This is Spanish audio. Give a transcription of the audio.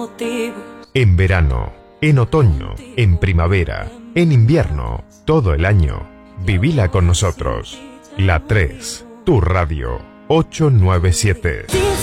motivos. En verano, en otoño, en primavera, en invierno, todo el año. Vivila con nosotros. La 3, tu radio 897.